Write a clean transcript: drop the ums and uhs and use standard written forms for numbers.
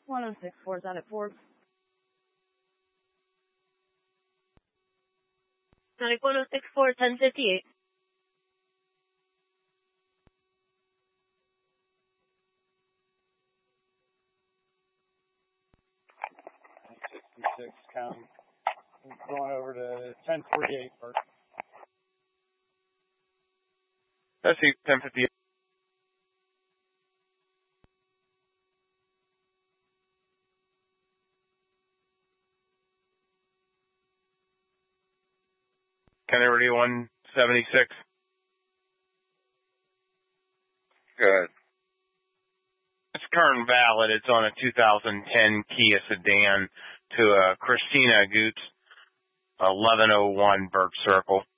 1064 is out at Forbes. 1064, 1058. County. Going over to 1048 first. That's 1058. Kennedy 176. Good. It's current valid. It's on a 2010 Kia sedan to Christina Goots, 1101 Burke Circle.